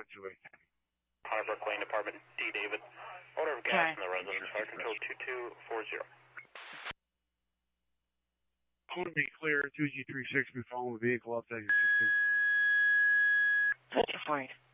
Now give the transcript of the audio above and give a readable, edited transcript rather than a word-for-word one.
280. Harbrook Lane Department, D. David. Order of gas in the residence, fire control 2240. Code to be clear, 2G36, be following the vehicle up to exit 16. Certified.